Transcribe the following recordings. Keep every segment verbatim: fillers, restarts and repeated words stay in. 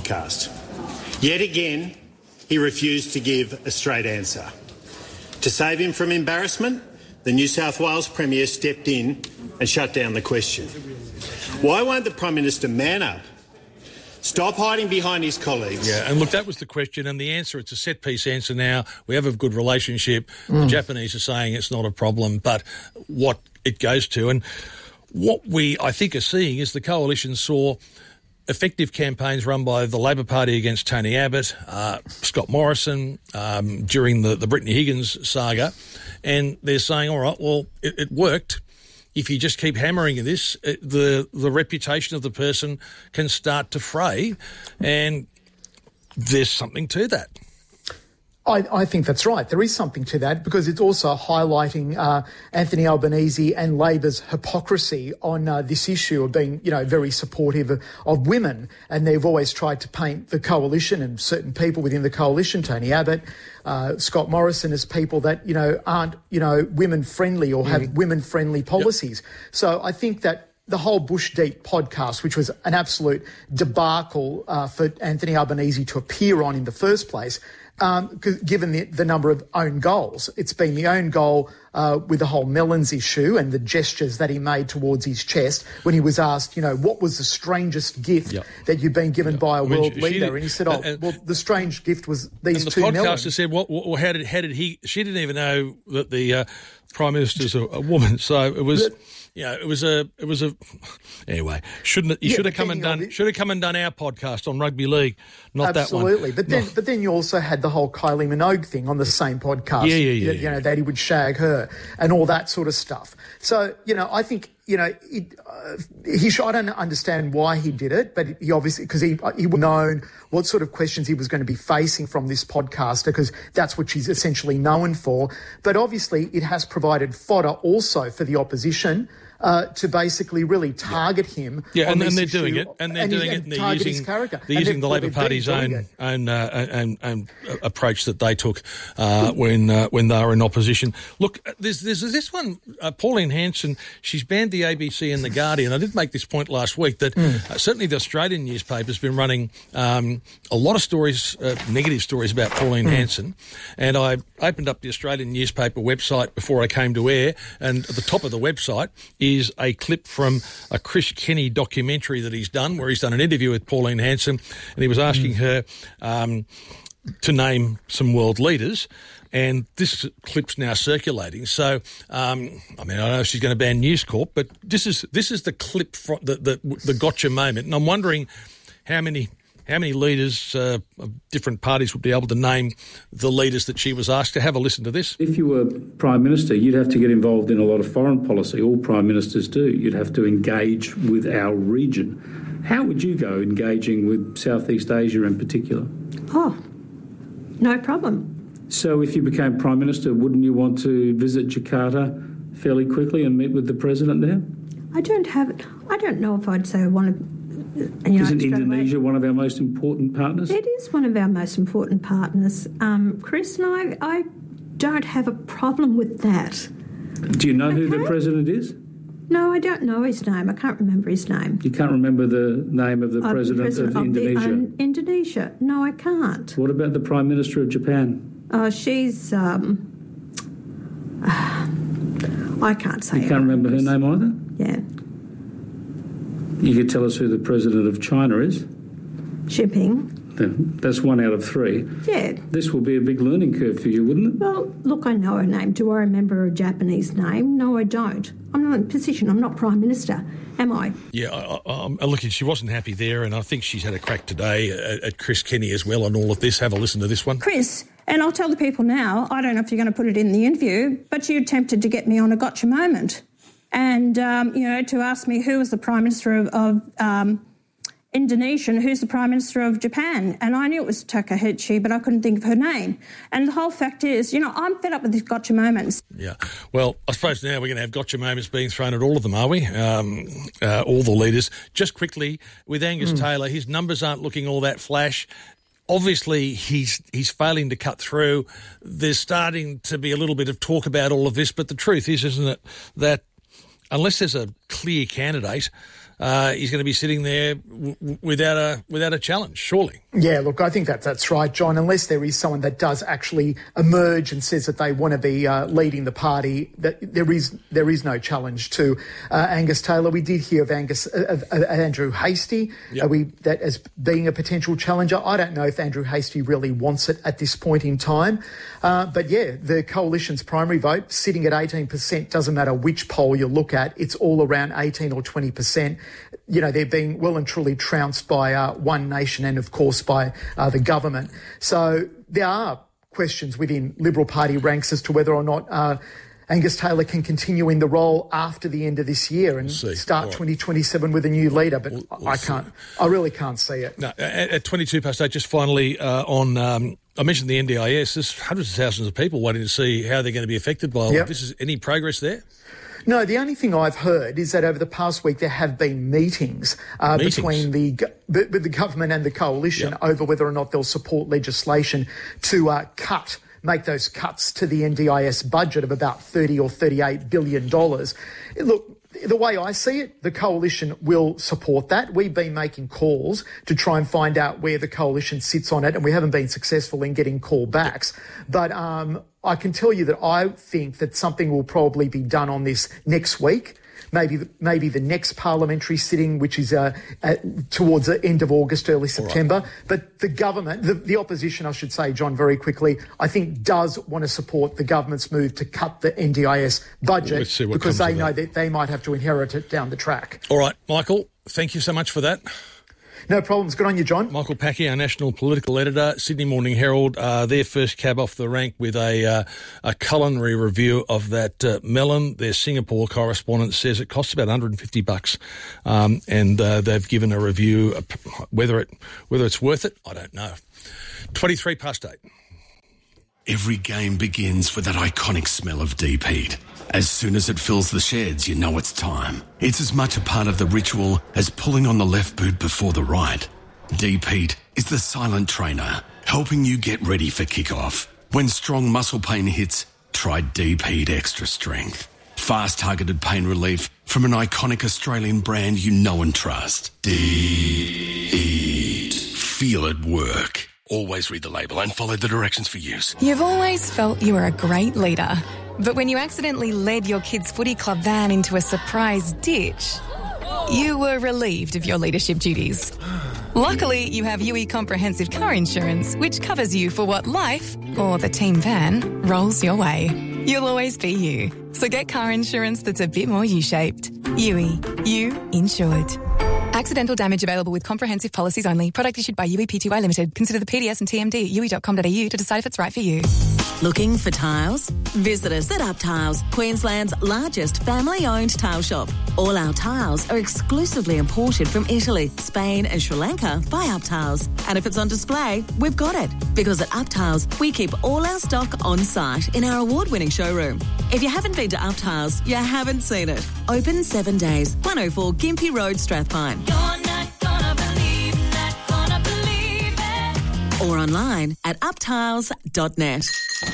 podcast. Yet again, he refused to give a straight answer. To save him from embarrassment, the New South Wales Premier stepped in and shut down the question. Why won't the Prime Minister man up? Stop hiding behind his colleagues. Yeah, and look, that was the question, and the answer, it's a set-piece answer now. We have a good relationship. Mm. The Japanese are saying it's not a problem, but what it goes to, and what we, I think, are seeing is the coalition saw effective campaigns run by the Labor Party against Tony Abbott, uh, Scott Morrison, um, during the, the Brittany Higgins saga, and they're saying, all right, well, it, it worked. If you just keep hammering at this, it, the the reputation of the person can start to fray, and there's something to that. I, I think that's right. There is something to that because it's also highlighting uh, Anthony Albanese and Labor's hypocrisy on uh, this issue of being, you know, very supportive of, of women. And they've always tried to paint the coalition and certain people within the coalition, Tony Abbott, uh, Scott Morrison, as people that, you know, aren't, you know, women-friendly or have mm. women-friendly policies. Yep. So I think that the whole Bush Deep podcast, which was an absolute debacle uh, for Anthony Albanese to appear on in the first place, Um, given the, the number of own goals. It's been the own goal uh, with the whole Mellons issue and the gestures that he made towards his chest when he was asked, you know, what was the strangest gift yep. that you've been given yep. by a I mean, world leader? Did, and he said, oh, and, well, the strange gift was these and the two Mellons. The podcaster said, well, well, how did how did he... She didn't even know that the uh, Prime Minister's a, a woman, so it was... The, Yeah, it was a, it was a. Anyway, shouldn't you yeah, should have come and done the, should have come and done our podcast on rugby league, not absolutely. that one. Absolutely, but then, no. but then you also had the whole Kylie Minogue thing on the same podcast. Yeah, yeah, yeah. You, yeah. you know that he would shag her and all that sort of stuff. So you know, I think you know it, uh, he. Should, I don't understand why he did it, but he obviously because he he would known what sort of questions he was going to be facing from this podcaster because that's what she's essentially known for. But obviously, it has provided fodder also for the opposition. Uh, to basically really target yeah. him. Yeah, and, and they're issue, doing it. And they're and doing his, it. And they're target using, his character. they're using the Labor Party's own own, uh, own, own approach that they took uh, when uh, when they were in opposition. Look, there's, there's this one, uh, Pauline Hanson, she's banned the A B C and The Guardian. I did make this point last week that mm. uh, certainly the Australian newspaper's been running um, a lot of stories, uh, negative stories about Pauline mm. Hanson. And I opened up the Australian newspaper website before I came to air, and at the top of the website is a clip from a Chris Kenny documentary that he's done, where he's done an interview with Pauline Hanson, and he was asking mm. her um, to name some world leaders. And this clip's now circulating. So, um, I mean, I don't know if she's going to ban News Corp, but this is this is the clip from the, the the gotcha moment, and I'm wondering how many. How many leaders uh, of different parties would be able to name the leaders that she was asked to? Have a listen to this. If you were Prime Minister, you'd have to get involved in a lot of foreign policy. All Prime Ministers do. You'd have to engage with our region. How would you go engaging with Southeast Asia in particular? Oh, no problem. So if you became Prime Minister, wouldn't you want to visit Jakarta fairly quickly and meet with the President there? I don't have... I don't know if I'd say I want to... You know, Isn't Indonesia one of our most important partners? It is one of our most important partners, um, Chris, and I, I don't have a problem with that. Do you know okay. who the President is? No, I don't know his name. I can't remember his name. You can't remember the name of the uh, President, president of, of Indonesia? The, um, Indonesia. No, I can't. What about the Prime Minister of Japan? Oh, uh, she's... Um, uh, I can't say You can't remember her name either? Yeah. You could tell us who the President of China is? Xi Jinping. That's one out of three. Yeah. This will be a big learning curve for you, wouldn't it? Well, look, I know her name. Do I remember her Japanese name? No, I don't. I'm not in a position. I'm not Prime Minister, am I? Yeah, I, I, I, look, she wasn't happy there, and I think she's had a crack today at, at Chris Kenny as well on all of this. Have a listen to this one. Chris, and I'll tell the people now, I don't know if you're going to put it in the interview, but you attempted to get me on a gotcha moment. And, um, you know, to ask me who was the Prime Minister of, of um, Indonesia and who's the Prime Minister of Japan. And I knew it was Takaichi, but I couldn't think of her name. And the whole fact is, you know, I'm fed up with these gotcha moments. Yeah. Well, I suppose now we're going to have gotcha moments being thrown at all of them, are we? Um, uh, all the leaders. Just quickly, with Angus mm. Taylor, his numbers aren't looking all that flash. Obviously, he's he's failing to cut through. There's starting to be a little bit of talk about all of this, but the truth is, isn't it, that unless there's a clear candidate, uh, he's going to be sitting there w- w- without a without a challenge, surely. Yeah, look, I think that that's right, John. Unless there is someone that does actually emerge and says that they want to be uh, leading the party, that there is there is no challenge to uh, Angus Taylor. We did hear of Angus uh, of, of Andrew Hastie, yep. uh, we that as being a potential challenger. I don't know if Andrew Hastie really wants it at this point in time, uh, but yeah, the coalition's primary vote sitting at eighteen percent. Doesn't matter which poll you look at, it's all around eighteen or twenty percent. You know, they're being well and truly trounced by uh, One Nation and, of course, by uh, the government. So there are questions within Liberal Party ranks as to whether or not uh, Angus Taylor can continue in the role after the end of this year and we'll start right. twenty twenty-seven with a new leader. But we'll, we'll I can't, see. I really can't see it. No, at, at twenty-two past eight, just finally uh, on, um, I mentioned the N D I S. There's hundreds of thousands of people waiting to see how they're going to be affected by all yep. of this. Is any progress there? No, the only thing I've heard is that over the past week there have been meetings, uh, meetings. between the with the government and the coalition yep. over whether or not they'll support legislation to uh, cut, make those cuts to the N D I S budget of about thirty or thirty-eight billion dollars. Look, the way I see it, the coalition will support that. We've been making calls to try and find out where the coalition sits on it, and we haven't been successful in getting callbacks. But um, I can tell you that I think that something will probably be done on this next week. Maybe maybe the next parliamentary sitting, which is uh, at, towards the end of August, early September. Right. But the government, the, the opposition, I should say, John, very quickly, I think does want to support the government's move to cut the N D I S budget because they know that. that they might have to inherit it down the track. All right, Michael, thank you so much for that. No problems. Good on you, John. Michael Packy, our national political editor, Sydney Morning Herald, uh, their first cab off the rank with a uh, a culinary review of that uh, melon. Their Singapore correspondent says it costs about one hundred fifty bucks, um, and uh, they've given a review. Whether it whether it's worth it, I don't know. twenty-three past eight. Every game begins with that iconic smell of deep heat. As soon as it fills the sheds, you know it's time. It's as much a part of the ritual as pulling on the left boot before the right. Deep heat is the silent trainer, helping you get ready for kickoff. When strong muscle pain hits, try Deep Heat Extra Strength. Fast targeted pain relief from an iconic Australian brand you know and trust. Deep Heat. Feel it work. Always read the label and follow the directions for use. You've always felt you were a great leader. But when you accidentally led your kids' footy club van into a surprise ditch, you were relieved of your leadership duties. Luckily, you have U E Comprehensive Car Insurance, which covers you for what life, or the team van, rolls your way. You'll always be you. So get car insurance that's a bit more U-shaped. U E. You insured. Accidental damage available with comprehensive policies only. Product issued by U E P T Y Limited. Consider the P D S and T M D at u e dot com dot a u to decide if it's right for you. Looking for tiles? Visit us at Up Tiles, Queensland's largest family-owned tile shop. All our tiles are exclusively imported from Italy, Spain and Sri Lanka by Up Tiles. And if it's on display, we've got it. Because at Up Tiles, we keep all our stock on site in our award-winning showroom. If you haven't been to Up Tiles, you haven't seen it. Open seven days. one oh four Gympie Road, Strathpine. You're not gonna believe, not gonna believe it. Or online at up tiles dot net.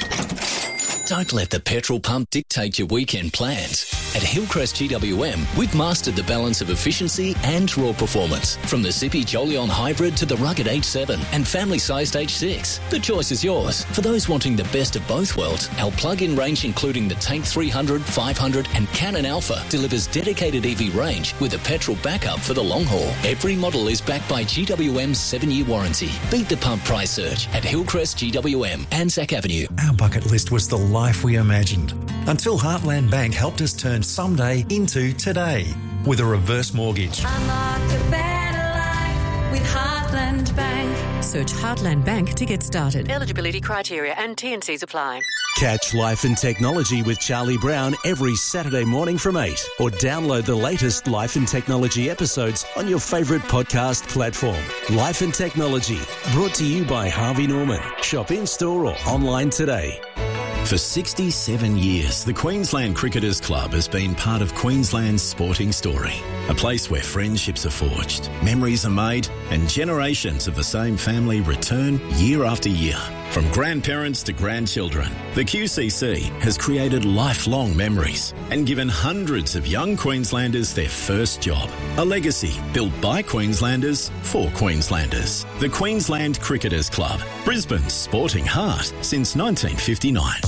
Don't let the petrol pump dictate your weekend plans. At Hillcrest G W M, we've mastered the balance of efficiency and raw performance. From the zippy Jolion Hybrid to the rugged H seven and family-sized H six. The choice is yours. For those wanting the best of both worlds, our plug-in range including the Tank three hundred, five hundred and Cannon Alpha delivers dedicated E V range with a petrol backup for the long haul. Every model is backed by G W M's seven-year warranty. Beat the pump price surge at Hillcrest G W M, Anzac Avenue. Our bucket list was the life we imagined until Heartland Bank helped us turn someday into today with a reverse mortgage. Unlock a better life with Heartland Bank. Search Heartland Bank to get started. Eligibility criteria and T and Cs apply. Catch Life and Technology with Charlie Brown every Saturday morning from eight, or download the latest Life and Technology episodes on your favourite podcast platform. Life and Technology, brought to you by Harvey Norman. Shop in-store or online today. For sixty-seven years, the Queensland Cricketers Club has been part of Queensland's sporting story. A place where friendships are forged, memories are made, and generations of the same family return year after year. From grandparents to grandchildren, the Q C C has created lifelong memories and given hundreds of young Queenslanders their first job. A legacy built by Queenslanders for Queenslanders. The Queensland Cricketers Club, Brisbane's sporting heart since nineteen fifty-nine.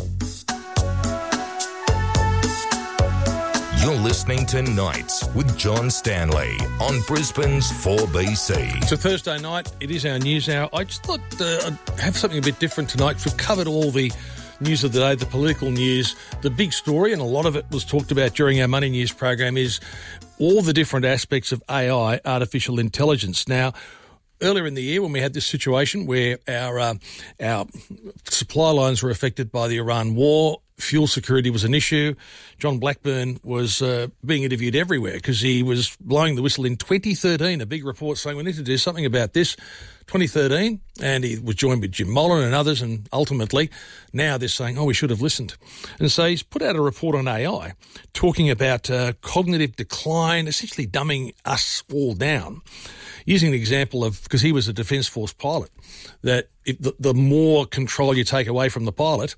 You're listening to Nights with John Stanley on Brisbane's four B C. It's a Thursday night. It is our news hour. I just thought uh, I'd have something a bit different tonight. We've covered all the news of the day, the political news. The big story, and a lot of it was talked about during our Money News program, is all the different aspects of A I, artificial intelligence. Now, earlier in the year, when we had this situation where our uh, our supply lines were affected by the Iran war, fuel security was an issue. John Blackburn was uh, being interviewed everywhere because he was blowing the whistle in twenty thirteen, a big report saying we need to do something about this. twenty thirteen, and he was joined with Jim Mullen and others, and ultimately now they're saying, oh, we should have listened. And so he's put out a report on A I talking about uh, cognitive decline, essentially dumbing us all down, using an example of, because he was a Defence Force pilot, that if the, the more control you take away from the pilot,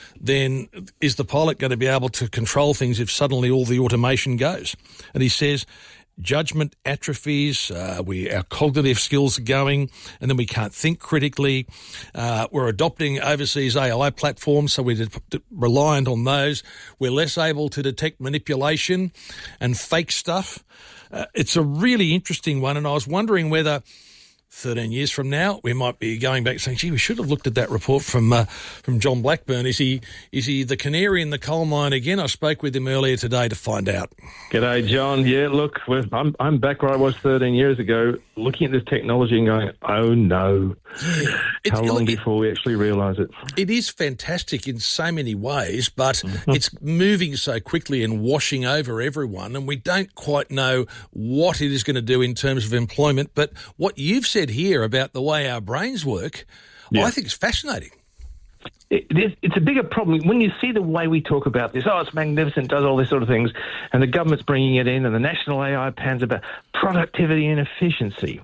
then is the pilot going to be able to control things if suddenly all the automation goes? And he says judgment atrophies, uh, we our cognitive skills are going, and then we can't think critically. Uh, we're adopting overseas A I platforms, so we're de- de- reliant on those. We're less able to detect manipulation and fake stuff. Uh, it's a really interesting one, and I was wondering whether thirteen years from now, we might be going back saying, gee, we should have looked at that report from uh, from John Blackburn. Is he is he the canary in the coal mine again? I spoke with him earlier today to find out. G'day, John. Yeah, look, we're, I'm I'm back where I was thirteen years ago, looking at this technology and going, oh, no. It's, How long before we actually realise it? It is fantastic in so many ways, but mm-hmm. it's moving so quickly and washing over everyone, and we don't quite know what it is going to do in terms of employment. But what you've said here about the way our brains work, yeah. I think it's fascinating. It is, it's a bigger problem. When you see the way we talk about this, oh, it's magnificent, does all these sort of things, and the government's bringing it in, and the national A I plans about productivity and efficiency.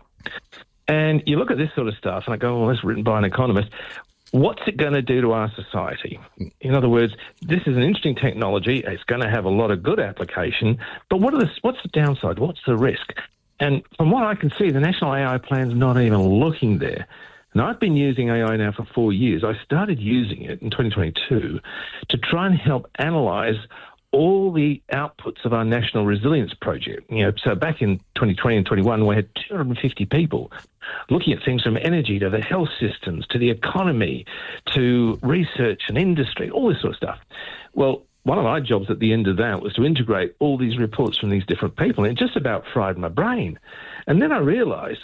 And you look at this sort of stuff, and I go, well, that's written by an economist. What's it going to do to our society? In other words, this is an interesting technology. It's going to have a lot of good application, but what are the, what's the downside? What's the risk? And from what I can see, the National A I Plan's not even looking there. And I've been using A I now for four years. I started using it in twenty twenty-two to try and help analyse all the outputs of our National Resilience Project. You know, so back in twenty twenty and twenty-one, we had two hundred fifty people looking at things from energy to the health systems to the economy to research and industry, all this sort of stuff. Well, one of my jobs at the end of that was to integrate all these reports from these different people, and it just about fried my brain. And then I realised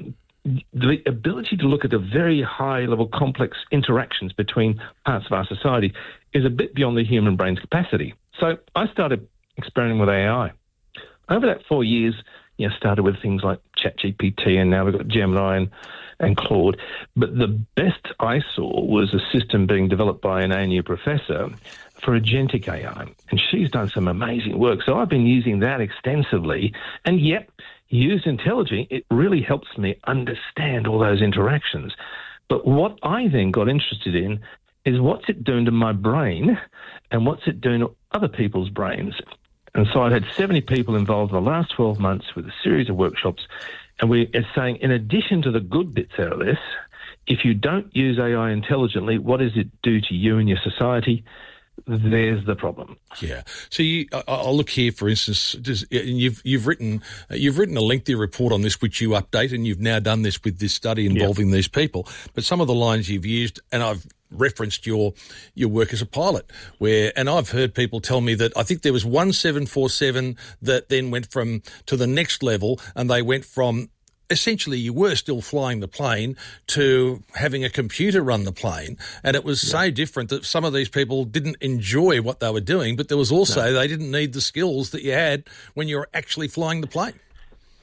the ability to look at the very high-level complex interactions between parts of our society is a bit beyond the human brain's capacity. So I started experimenting with A I. Over that four years, you know, started with things like ChatGPT, and now we've got Gemini and, and Claude. But the best I saw was a system being developed by an A N U professor for agentic A I, and she's done some amazing work. So I've been using that extensively, and yet, used intelligently, it really helps me understand all those interactions. But what I then got interested in is what's it doing to my brain and what's it doing to other people's brains. And so I've had seventy people involved in the last twelve months with a series of workshops, and we're saying, in addition to the good bits out of this, if you don't use A I intelligently, what does it do to you and your society? There's the problem. Yeah. So you, I, I'll look here, for instance, just, you've you've written you've written a lengthy report on this, which you update, and you've now done this with this study involving yep. these people. But some of the lines you've used, and I've referenced your your work as a pilot, where, and I've heard people tell me that I think there was one seven forty-seven that then went from to the next level, and they went from essentially you were still flying the plane to having a computer run the plane, and it was yeah. so different that some of these people didn't enjoy what they were doing, but there was also no. they didn't need the skills that you had when you were actually flying the plane.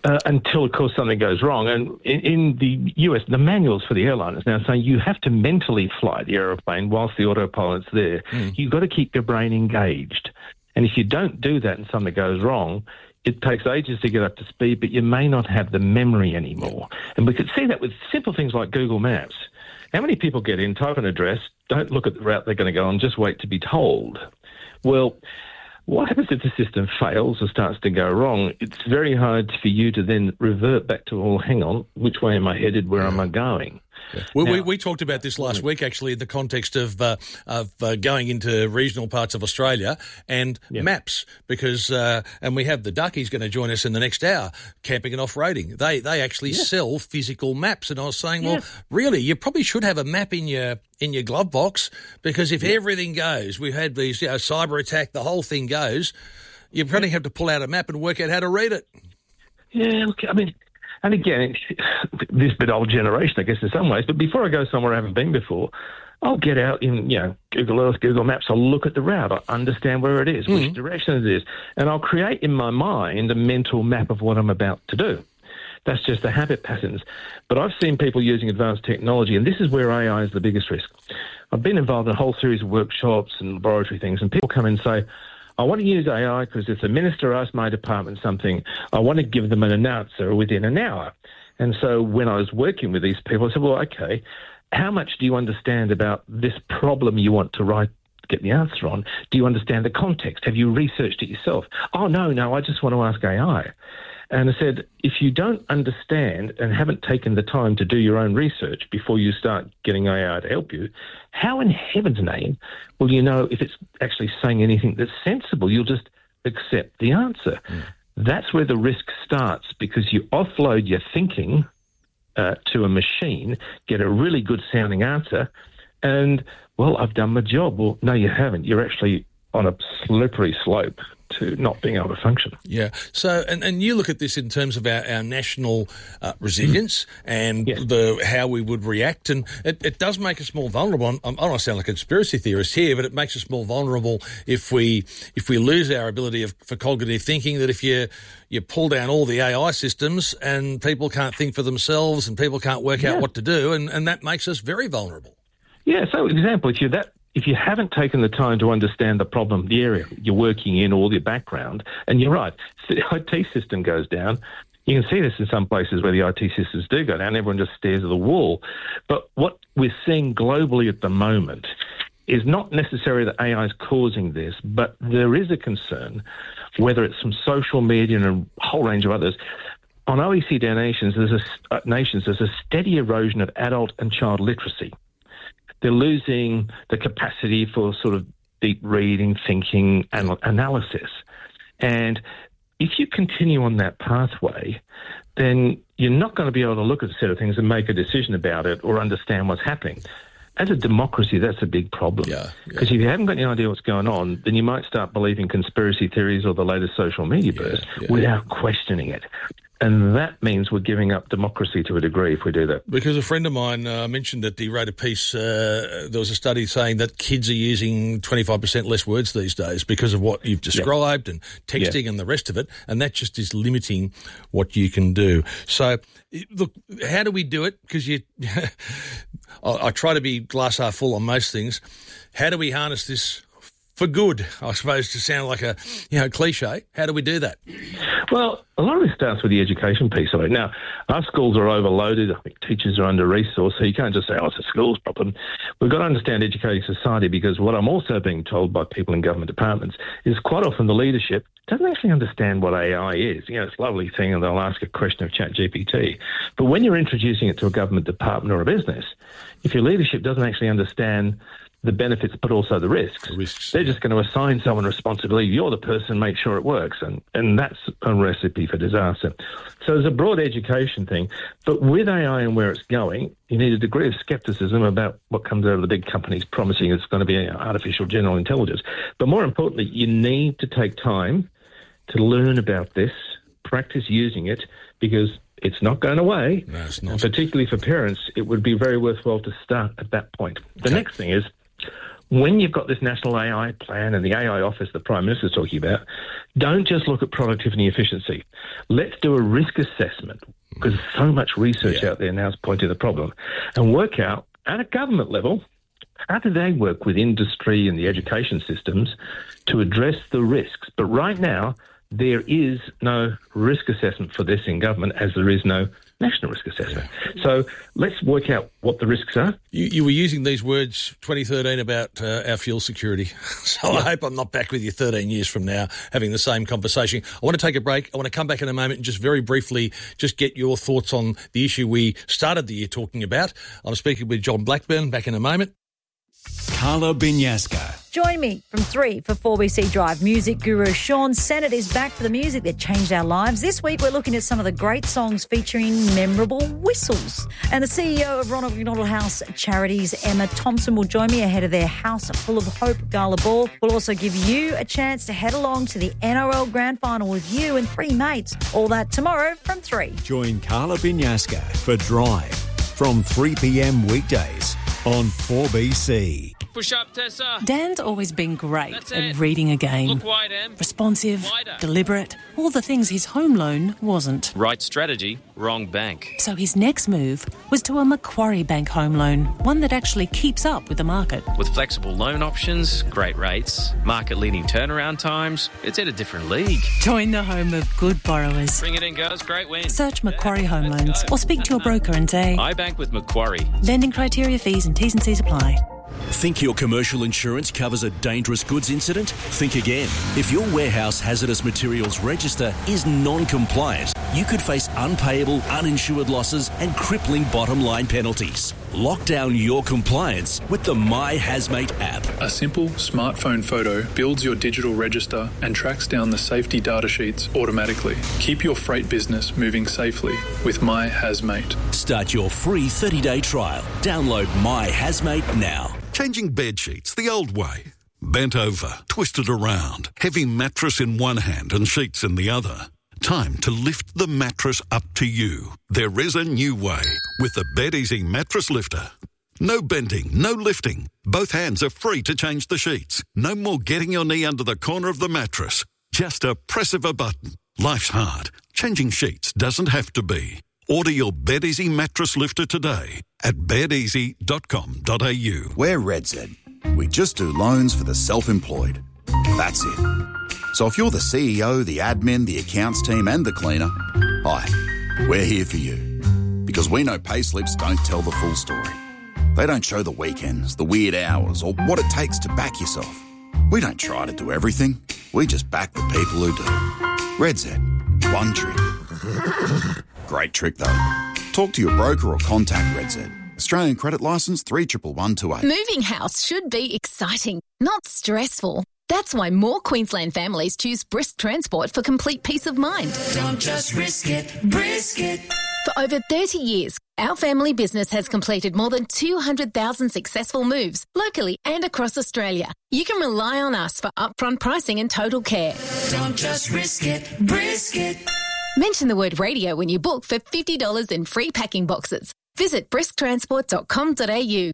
Uh, until, of course, something goes wrong. And in, in the U S, the manuals for the airliners now saying you have to mentally fly the aeroplane whilst the autopilot's there. Mm. You've got to keep your brain engaged. And if you don't do that and something goes wrong, it takes ages to get up to speed, but you may not have the memory anymore. And we could see that with simple things like Google Maps. How many people get in, type an address, don't look at the route they're going to go on, just wait to be told? Well, what happens if the system fails or starts to go wrong? It's very hard for you to then revert back to, well, hang on, which way am I headed? Where am I going? Yeah. We, now, we, we talked about this last week, actually, in the context of uh, of uh, going into regional parts of Australia and yeah. maps, because uh, and we have the Duckies going to join us in the next hour, camping and off-roading. They they actually yeah. sell physical maps, and I was saying, well, yeah. really, you probably should have a map in your in your glove box, because if yeah. everything goes, we've had these, you know, cyber attack, the whole thing goes, you probably have to pull out a map and work out how to read it. Yeah, look, I mean. And again, this bit old generation, I guess, in some ways. But before I go somewhere I haven't been before, I'll get out in, you know, Google Earth, Google Maps. I'll look at the route. I understand where it is, mm. which direction it is. And I'll create in my mind a mental map of what I'm about to do. That's just the habit patterns. But I've seen people using advanced technology, and this is where A I is the biggest risk. I've been involved in a whole series of workshops and laboratory things, and people come in and say, I want to use A I because if the minister asks my department something, I want to give them an answer within an hour. And so when I was working with these people, I said, well, okay, how much do you understand about this problem you want to write, get the answer on? Do you understand the context? Have you researched it yourself? Oh, no, no, I just want to ask A I. And I said, if you don't understand and haven't taken the time to do your own research before you start getting A I to help you, how in heaven's name will you know if it's actually saying anything that's sensible? You'll just accept the answer. Mm. That's where the risk starts, because you offload your thinking uh, to a machine, get a really good sounding answer, and, well, I've done my job. Well, no, you haven't. You're actually on a slippery slope to not being able to function. Yeah. So, and, and you look at this in terms of our, our national uh, resilience mm. and yes. the how we would react, and it, it does make us more vulnerable. I'm, I don't want to sound like a conspiracy theorist here, but it makes us more vulnerable if we if we lose our ability of, for cognitive thinking, that if you you pull down all the A I systems and people can't think for themselves and people can't work yeah. out what to do, and, and that makes us very vulnerable. Yeah. So, example, if you're that If you haven't taken the time to understand the problem, the area you're working in, or your background, and you're right, if the I T system goes down, you can see this in some places where the I T systems do go down, everyone just stares at the wall. But what we're seeing globally at the moment is not necessarily that A I is causing this, but there is a concern, whether it's from social media and a whole range of others. On O E C D nations, there's a, uh, nations, there's a steady erosion of adult and child literacy. They're losing the capacity for sort of deep reading, thinking, and analysis. And if you continue on that pathway, then you're not going to be able to look at a set of things and make a decision about it or understand what's happening. As a democracy, that's a big problem. Because yeah, yeah. if you haven't got any idea what's going on, then you might start believing conspiracy theories or the latest social media yeah, burst yeah, without yeah. questioning it. And that means we're giving up democracy to a degree if we do that. Because a friend of mine uh, mentioned that he wrote a piece, uh, there was a study saying that kids are using twenty-five percent less words these days because of what you've described, yep. and texting yep. and the rest of it, and that just is limiting what you can do. So, look, how do we do it? Because you, I, I try to be glass half full on most things. How do we harness this for good, I suppose, to sound like a you know cliche? How do we do that? Well, a lot of this starts with the education piece of it. Now, our schools are overloaded. I think teachers are under-resourced, so you can't just say, oh, it's a school's problem. We've got to understand educating society, because what I'm also being told by people in government departments is quite often the leadership doesn't actually understand what A I is. You know, it's a lovely thing, and they'll ask a question of ChatGPT. But when you're introducing it to a government department or a business, if your leadership doesn't actually understand the benefits but also the risks, the risks they're just going to assign someone responsibility. You're the person, make sure it works, and, and that's a recipe for disaster. So there's a broad education thing, but with A I and where it's going, you need a degree of skepticism about what comes out of the big companies promising it's going to be artificial general intelligence. But more importantly, you need to take time to learn about this, practice using it, because it's not going away. No, it's not. And particularly for parents, it would be very worthwhile to start at that point. The okay. next thing is, when you've got this national A I plan and the A I office the Prime Minister's talking about, don't just look at productivity and efficiency. Let's do a risk assessment, because there's so much research yeah. out there now is pointing to the problem, and work out at a government level, how do they work with industry and the education systems to address the risks? But right now, there is no risk assessment for this in government, as there is no national risk assessment. So let's work out what the risks are. You, you were using these words twenty thirteen about uh, our fuel security. So yeah. I hope I'm not back with you thirteen years from now having the same conversation. I want to take a break. I want to come back in a moment and just very briefly just get your thoughts on the issue we started the year talking about. I'm speaking with John Blackburn. Back in a moment. Carla Binyaska. Join me from three for four B C Drive. Music guru Sean Sennett is back for the music that changed our lives. This week we're looking at some of the great songs featuring memorable whistles. And the C E O of Ronald McDonald House Charities, Emma Thompson, will join me ahead of their House Full of Hope Gala Ball. We'll also give you a chance to head along to the N R L Grand Final with you and three mates. All that tomorrow from three. Join Carla Binyaska for Drive from three p.m. weekdays on four B C. Push up, Tessa. Dan's always been great That's at it. reading a game. Look wide, Em. Responsive, Wider. deliberate, all the things his home loan wasn't. Right strategy, wrong bank. So his next move was to a Macquarie Bank home loan, one that actually keeps up with the market. With flexible loan options, great rates, market-leading turnaround times, it's at a different league. Join the home of good borrowers. Bring it in, girls. Great win. Search Macquarie Home Loans or speak to your broker and say, I bank with Macquarie. Lending criteria, fees and T's and C's apply. Think your commercial insurance covers a dangerous goods incident? Think again. If your warehouse hazardous materials register is non-compliant, you could face unpayable, uninsured losses and crippling bottom line penalties. Lock down your compliance with the My Hazmate app. A simple smartphone photo builds your digital register and tracks down the safety data sheets automatically. Keep your freight business moving safely with My Hazmate. Start your free thirty-day trial. Download My Hazmate now. Changing bed sheets the old way. Bent over, twisted around, heavy mattress in one hand and sheets in the other. Time to lift the mattress up to you. There is a new way with the BedEasy Mattress Lifter. No bending, no lifting. Both hands are free to change the sheets. No more getting your knee under the corner of the mattress. Just a press of a button. Life's hard. Changing sheets doesn't have to be. Order your BedEasy Mattress Lifter today at bed easy dot com dot a u. We're RedZ. We just do loans for the self-employed. That's it. So if you're the C E O, the admin, the accounts team and the cleaner, hi, we're here for you. Because we know payslips don't tell the full story. They don't show the weekends, the weird hours, or what it takes to back yourself. We don't try to do everything. We just back the people who do. RedZ. One trick. Great trick, though. Talk to your broker or contact RedZ. Australian credit licence three one one two eight. Moving house should be exciting, not stressful. That's why more Queensland families choose Brisk Transport for complete peace of mind. Don't just risk it, brisk it. For over thirty years, our family business has completed more than two hundred thousand successful moves locally and across Australia. You can rely on us for upfront pricing and total care. Don't just risk it, brisk it. Mention the word radio when you book for fifty dollars in free packing boxes. Visit brisk transport dot com dot a u.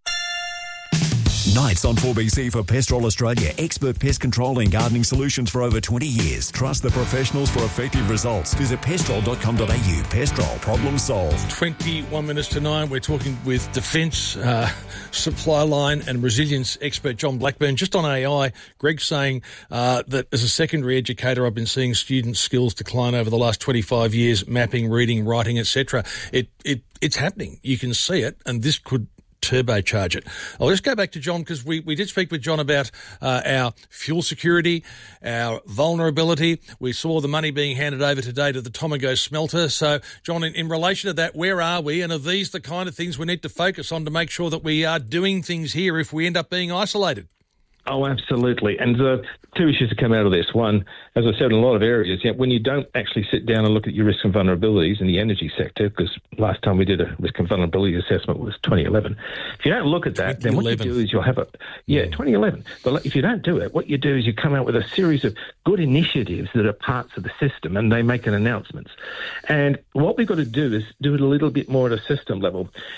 Nights on four B C for Pestrol Australia. Expert pest control and gardening solutions for over twenty years. Trust the professionals for effective results. Visit pestrol dot com dot a u. Pestrol, problem solved. twenty-one minutes to nine. We're talking with Defence, uh, Supply Line and Resilience expert John Blackburn. Just on A I, Greg's saying uh, that as a secondary educator, I've been seeing students' skills decline over the last twenty-five years, mapping, reading, writing, et cetera. It, it, it's happening. You can see it, and this could turbocharge it. I'll just go back to John because we, we did speak with John about uh, our fuel security, our vulnerability. We saw the money being handed over today to the Tomago smelter. So, John, in, in relation to that, where are we? And are these the kind of things we need to focus on to make sure that we are doing things here if we end up being isolated? Oh, absolutely. And uh, two issues to come out of this. One, as I said, in a lot of areas, yeah, when you don't actually sit down and look at your risks and vulnerabilities in the energy sector, because last time we did a risk and vulnerability assessment was twenty eleven. If you don't look at that, then what you do is you'll have a... Yeah, twenty eleven. But if you don't do it, what you do is you come out with a series of good initiatives that are parts of the system and they make an announcements. And what we've got to do is do it a little bit more at a system level.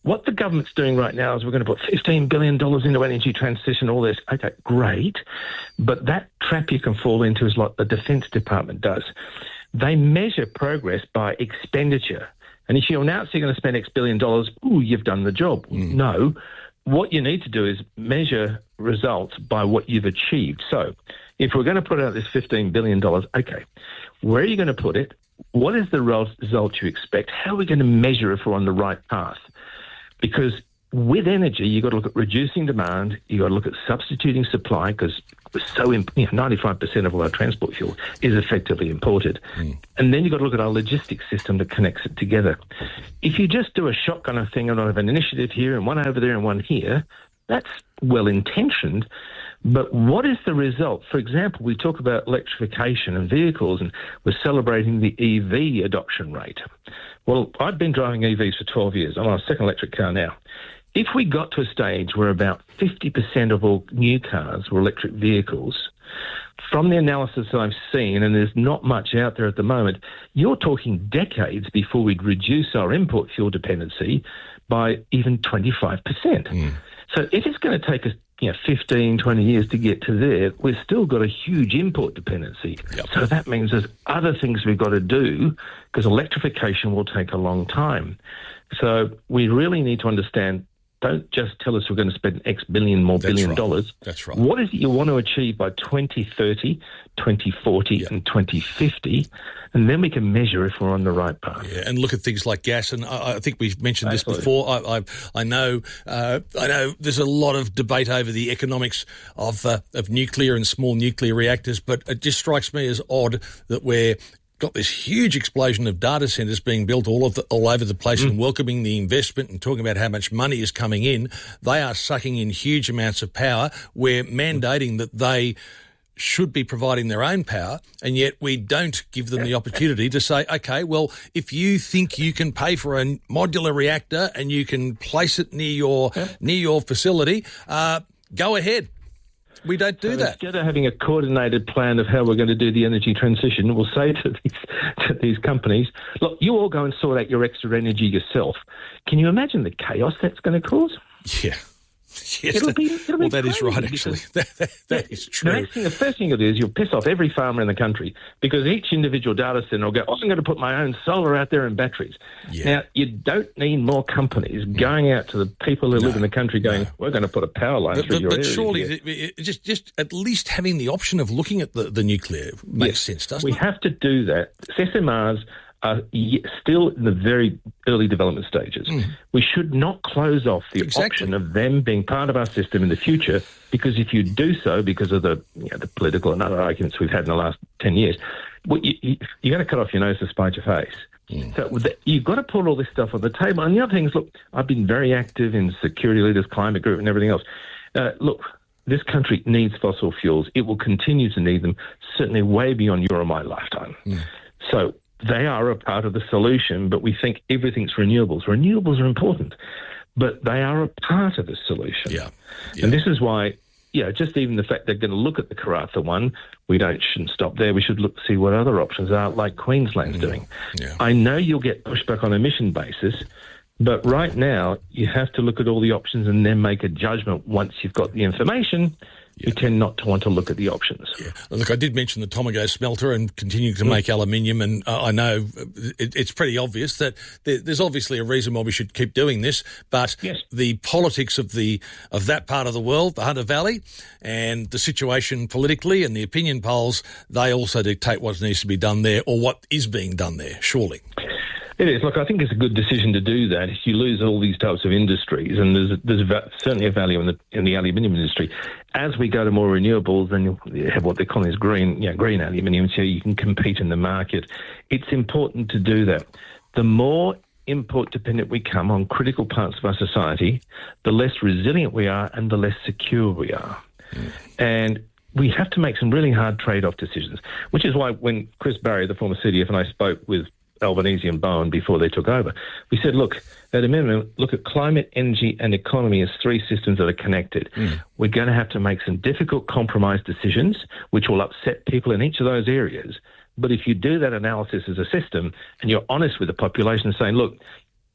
what the government's doing right now is we're going to put fifteen billion dollars into energy transition, all this. Okay, great. But that trap you can fall into is like the Defence Department does. They measure progress by expenditure. And if you announce you're going to spend X billion dollars, ooh, you've done the job. Mm. No. What you need to do is measure results by what you've achieved. So if we're going to put out this fifteen billion dollars, okay, where are you going to put it? What is the result you expect? How are we going to measure if we're on the right path? Because with energy, you've got to look at reducing demand, you've got to look at substituting supply, because so you know, ninety-five percent of all our transport fuel is effectively imported. Mm. And then you've got to look at our logistics system that connects it together. If you just do a shotgun of thing and have an initiative here and one over there and one here, that's well-intentioned. But what is the result? For example, we talk about electrification and vehicles, and we're celebrating the E V adoption rate. Well, I've been driving E Vs for twelve years. I'm on a second electric car now. If we got to a stage where about fifty percent of all new cars were electric vehicles, from the analysis that I've seen, and there's not much out there at the moment, you're talking decades before we'd reduce our import fuel dependency by even twenty-five percent. Mm. So if it's going to take us you know, fifteen, twenty years to get to there, we've still got a huge import dependency. Yep. So that means there's other things we've got to do, because electrification will take a long time. So we really need to understand, don't just tell us we're going to spend X billion more That's billion right. dollars. That's right. What is it you want to achieve by twenty thirty, twenty forty yep. and twenty fifty? And then we can measure if we're on the right path. Yeah, and look at things like gas. And I, I think we've mentioned Absolutely. this before. I, I, I know, uh, I know. There's a lot of debate over the economics of uh, of nuclear and small nuclear reactors, but it just strikes me as odd that we're got this huge explosion of data centres being built all of the, all over the place mm. and welcoming the investment and talking about how much money is coming in. They are sucking in huge amounts of power. We're mandating that they should be providing their own power, and yet we don't give them the opportunity to say, okay, well, if you think you can pay for a modular reactor and you can place it near your yeah. near your facility, uh, go ahead. We don't do so that. Instead of having a coordinated plan of how we're going to do the energy transition, we'll say to these, to these companies, look, you all go and sort out your extra energy yourself. Can you imagine the chaos that's going to cause? Yeah. Yes, it'll that, be, it'll well, be that is right, actually. that, that, that is true. The, next thing, the first thing you'll do is you'll piss off every farmer in the country, because each individual data centre will go, oh, I'm going to put my own solar out there and batteries. Yeah. Now, you don't need more companies going out to the people who no, live in the country going, no. we're going to put a power line but, through but, your but area. But surely, it, it, just, just at least having the option of looking at the, the nuclear makes yes. sense, doesn't we it? We have to do that. S M Rs are still in the very early development stages. Mm. We should not close off the exactly. option of them being part of our system in the future, because if you do so, because of the you know, the political and other arguments we've had in the last ten years, well, you, you, you're going to cut off your nose to spite your face. Mm. So the, you've got to put all this stuff on the table. And the other thing is, look, I've been very active in Security Leaders Climate Group and everything else. Uh, look, this country needs fossil fuels. It will continue to need them, certainly way beyond your or my lifetime. Mm. So they are a part of the solution, but we think everything's renewables. Renewables are important, but they are a part of the solution. Yeah. yeah. And this is why, yeah, just even the fact they're going to look at the Karratha one, we don't shouldn't stop there. We should look see what other options are, like Queensland's mm. doing. Yeah. I know you'll get pushback on a mission basis, but right now you have to look at all the options and then make a judgment once you've got the information. Yeah. We tend not to want to look at the options. Yeah. Look, I did mention the Tomago smelter and continuing to mm. make aluminium, and uh, I know it, it's pretty obvious that there, there's obviously a reason why we should keep doing this, but yes. the politics of the of that part of the world, the Hunter Valley, and the situation politically and the opinion polls, they also dictate what needs to be done there or what is being done there, surely. It is. Look, I think it's a good decision to do that. If you lose all these types of industries, and there's there's a, certainly a value in the in the aluminium industry, as we go to more renewables, then you'll have what they call is green, you know, green aluminium, so you can compete in the market. It's important to do that. The more import dependent we come on critical parts of our society, the less resilient we are, and the less secure we are. Mm. And we have to make some really hard trade-off decisions, which is why when Chris Barry, the former C D F, and I spoke with Albanese and Bowen before they took over, we said, look, at a minimum, look at climate, energy and economy as three systems that are connected. Mm. We're going to have to make some difficult compromise decisions, which will upset people in each of those areas. But if you do that analysis as a system and you're honest with the population saying, look,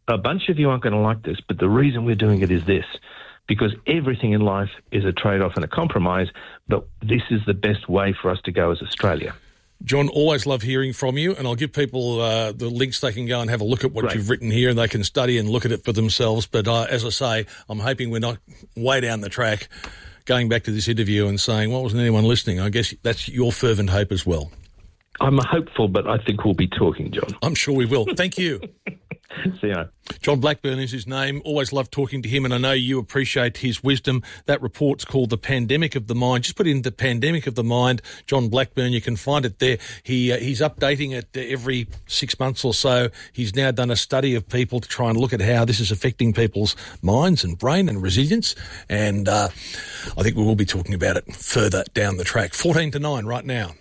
a bunch of you aren't going to like this, but the reason we're doing it is this, because everything in life is a trade-off and a compromise, but this is the best way for us to go as Australia. John, always love hearing from you, and I'll give people uh, the links they can go and have a look at what Great. you've written here, and they can study and look at it for themselves. But uh, as I say, I'm hoping we're not way down the track going back to this interview and saying, well, wasn't anyone listening? I guess that's your fervent hope as well. I'm hopeful, but I think we'll be talking, John. I'm sure we will. Thank you. See you. John Blackburn is his name. Always love talking to him, and I know you appreciate his wisdom. That report's called The Pandemic of the Mind. Just put in The Pandemic of the Mind, John Blackburn. You can find it there. He uh, He's updating it every six months or so. He's now done a study of people to try and look at how this is affecting people's minds and brain and resilience, and uh, I think we will be talking about it further down the track. fourteen to nine right now.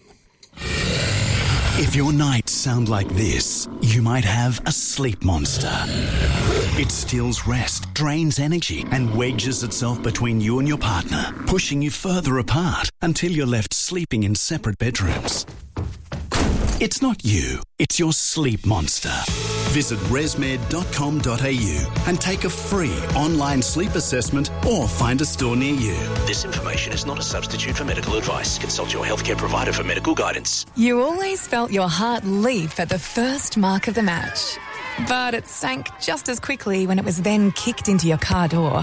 If your nights sound like this, you might have a sleep monster. It steals rest, drains energy, and wedges itself between you and your partner, pushing you further apart until you're left sleeping in separate bedrooms. It's not you, it's your sleep monster. Visit resmed dot com dot a u and take a free online sleep assessment or find a store near you. This information is not a substitute for medical advice. Consult your healthcare provider for medical guidance. You always felt your heart leap at the first mark of the match, but it sank just as quickly when it was then kicked into your car door.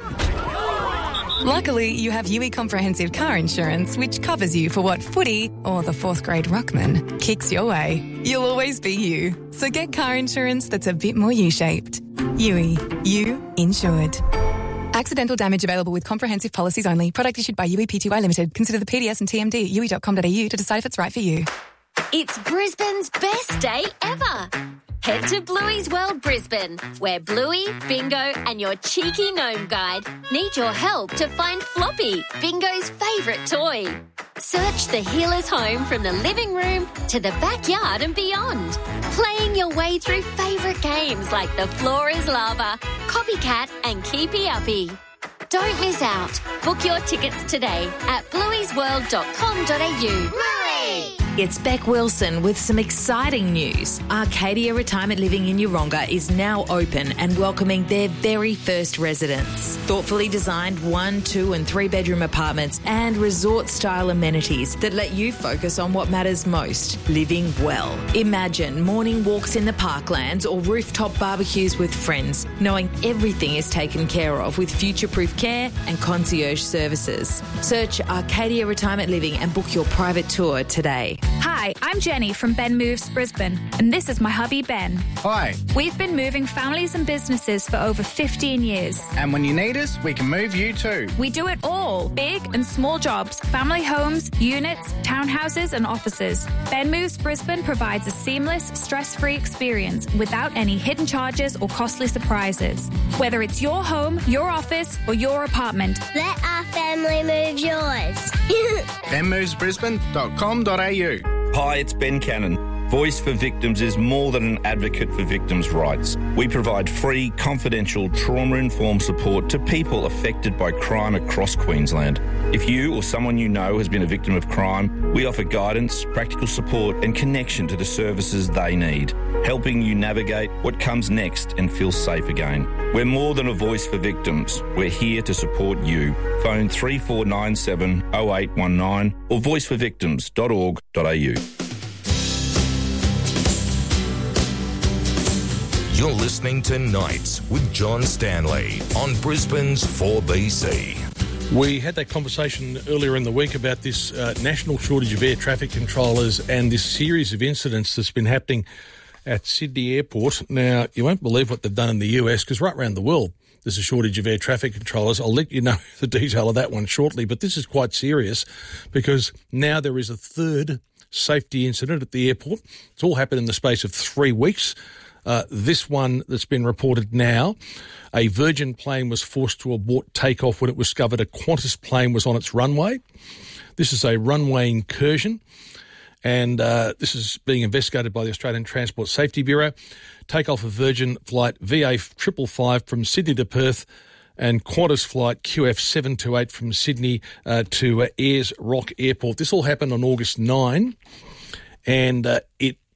Luckily, you have U E Comprehensive Car Insurance, which covers you for what footy or the fourth grade ruckman kicks your way. You'll always be you. So get car insurance that's a bit more U-shaped. U E. You insured. Accidental damage available with comprehensive policies only. Product issued by U E P T Y Limited. Consider the P D S and T M D at u e dot com dot a u to decide if it's right for you. It's Brisbane's best day ever. Head to Bluey's World Brisbane, where Bluey, Bingo and your cheeky gnome guide need your help to find Floppy, Bingo's favourite toy. Search the healer's home from the living room to the backyard and beyond, playing your way through favourite games like The Floor is Lava, Copycat and Keepy Uppy. Don't miss out. Book your tickets today at blueys world dot com dot a u. Bluey! It's Beck Wilson with some exciting news. Arcadia Retirement Living in Yeronga is now open and welcoming their very first residents. Thoughtfully designed one, two and three bedroom apartments and resort-style amenities that let you focus on what matters most, living well. Imagine morning walks in the parklands or rooftop barbecues with friends, knowing everything is taken care of with future-proof care and concierge services. Search Arcadia Retirement Living and book your private tour today. Hi, I'm Jenny from Ben Moves Brisbane, and this is my hubby Ben. Hi. We've been moving families and businesses for over fifteen years. And when you need us, we can move you too. We do it all, big and small jobs, family homes, units, townhouses and offices. Ben Moves Brisbane provides a seamless, stress-free experience without any hidden charges or costly surprises. Whether it's your home, your office or your apartment. Let our family move yours. ben moves brisbane dot com dot a u. Hi, it's Ben Cannon. Voice for Victims is more than an advocate for victims' rights. We provide free, confidential, trauma-informed support to people affected by crime across Queensland. If you or someone you know has been a victim of crime, we offer guidance, practical support and connection to the services they need, helping you navigate what comes next and feel safe again. We're more than a voice for victims. We're here to support you. Phone three four nine seven oh eight one nine or voice for victims dot org dot a u. You're listening to Nights with John Stanley on Brisbane's four B C. We had that conversation earlier in the week about this uh, national shortage of air traffic controllers and this series of incidents that's been happening at Sydney Airport. Now, you won't believe what they've done in the U S, because right around the world there's a shortage of air traffic controllers. I'll let you know the detail of that one shortly, but this is quite serious because now there is a third safety incident at the airport. It's all happened in the space of three weeks. Uh, this one that's been reported now, a Virgin plane was forced to abort takeoff when it was discovered a Qantas plane was on its runway. This is a runway incursion, and uh, this is being investigated by the Australian Transport Safety Bureau. Takeoff of Virgin flight V A five five five from Sydney to Perth and Qantas flight Q F seven two eight from Sydney uh, to uh, Ayers Rock Airport. This all happened on August ninth, and uh, it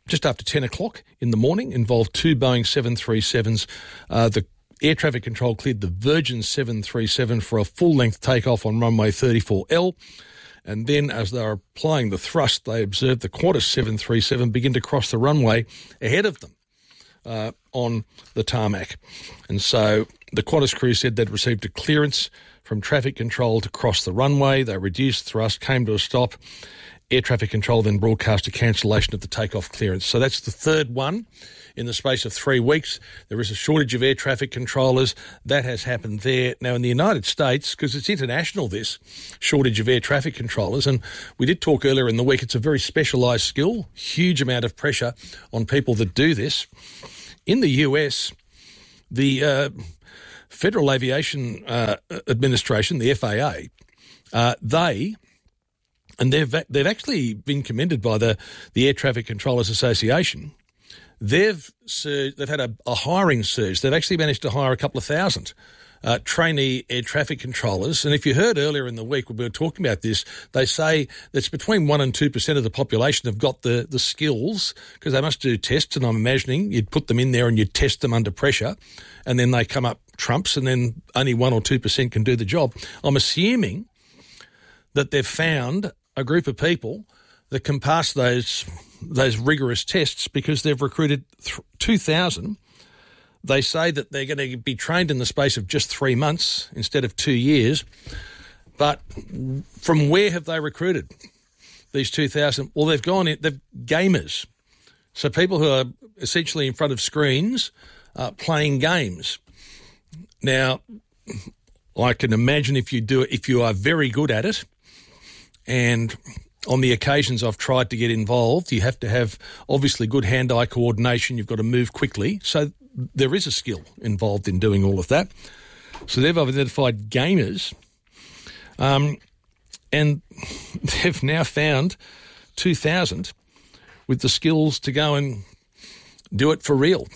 just after ten o'clock in the morning, involved two Boeing seven thirty-sevens. Uh, the air traffic control cleared the Virgin seven thirty-seven for a full-length takeoff on runway thirty-four L. And then as they were applying the thrust, they observed the Qantas seven thirty-seven begin to cross the runway ahead of them uh, on the tarmac. And so the Qantas crew said they'd received a clearance from traffic control to cross the runway. They reduced thrust, came to a stop. Air traffic control then broadcast a cancellation of the takeoff clearance. So that's the third one in the space of three weeks. There is a shortage of air traffic controllers. That has happened there. Now, in the United States, because it's international, this shortage of air traffic controllers, and we did talk earlier in the week, it's a very specialised skill, huge amount of pressure on people that do this. In the U S, the uh, Federal Aviation uh, Administration, the F A A, uh, they... And they've they've actually been commended by the, the Air Traffic Controllers Association. They've surged, they've had a, a hiring surge. They've actually managed to hire a couple of thousand uh, trainee air traffic controllers. And if you heard earlier in the week when we were talking about this, they say that's between one and two percent of the population have got the the skills, because they must do tests. And I'm imagining you'd put them in there and you'd test them under pressure, and then they come up trumps, and then only one or two percent can do the job. I'm assuming that they've found a group of people that can pass those those rigorous tests, because they've recruited th- two thousand. They say that they're going to be trained in the space of just three months instead of two years. But from where have they recruited these two thousand? Well, they've gone in, they're gamers. So people who are essentially in front of screens uh, playing games. Now, I can imagine if you do it, if you are very good at it, and on the occasions I've tried to get involved, you have to have obviously good hand-eye coordination. You've got to move quickly. So there is a skill involved in doing all of that. So they've identified gamers, um, and they've now found two thousand with the skills to go and do it for real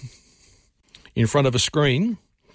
in front of a screen.